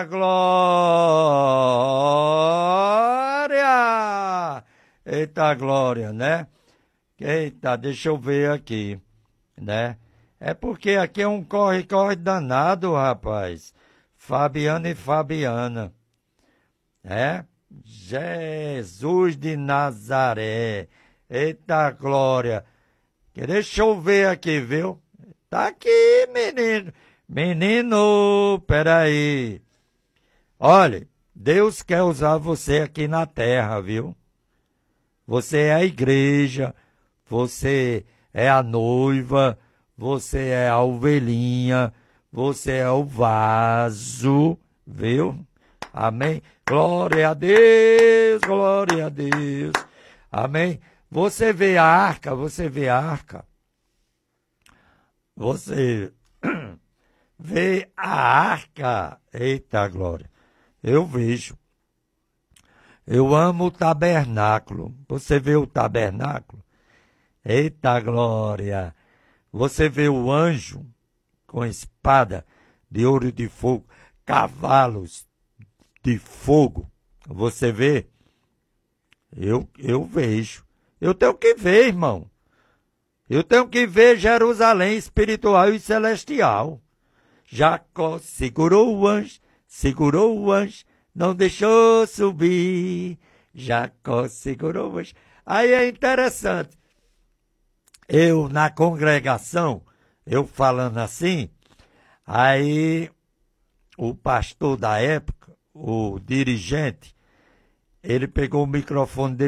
Eita glória! Eita glória, né? Eita, deixa eu ver aqui, né? É porque aqui é um corre-corre danado, rapaz. Fabiana e Fabiana, né? Jesus de Nazaré. Eita glória. Deixa eu ver aqui, viu? Tá aqui, menino. Menino, peraí. Olha, Deus quer usar você aqui na terra, viu? Você é a igreja, você é a noiva, você é a ovelhinha, você é o vaso, viu? Amém? Glória a Deus, glória a Deus. Amém? Você vê a arca, você vê a arca. Você vê a arca. Eita glória. Eu vejo. Eu amo o tabernáculo. Você vê o tabernáculo? Eita glória. Você vê o anjo com espada de ouro e de fogo, cavalos de fogo. Você vê? Eu vejo. Eu tenho que ver, irmão. Eu tenho que ver Jerusalém espiritual e celestial. Jacó segurou o anjo, não deixou subir. Jacó segurou o anjo. Aí é interessante. Eu, na congregação, eu falando assim, aí o pastor da época, o dirigente, ele pegou o microfone